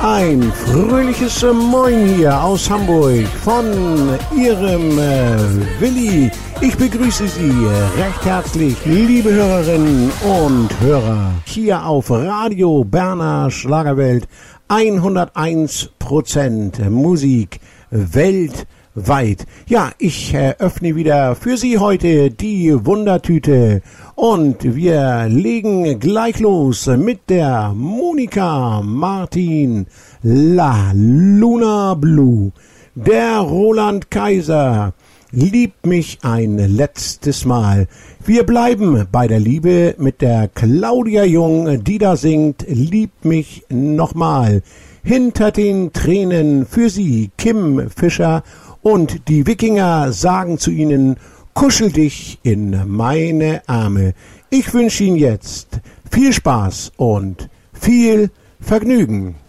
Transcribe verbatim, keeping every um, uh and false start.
Ein fröhliches Moin hier aus Hamburg von Ihrem äh, Willi. Ich begrüße Sie recht herzlich, liebe Hörerinnen und Hörer, hier auf Radio Berner Schlagerwelt. hunderteins Prozent Musik weltweit. Ja, ich öffne wieder für Sie heute die Wundertüte und wir legen gleich los mit der Monika Martin, La Luna Blue. Der Roland Kaiser, liebt mich ein letztes Mal. Wir bleiben bei der Liebe mit der Claudia Jung, die da singt, liebt mich nochmal. Hinter den Tränen für sie Kim Fischer und die Wikinger sagen zu ihnen, kuschel dich in meine Arme. Ich wünsche Ihnen jetzt viel Spaß und viel Vergnügen.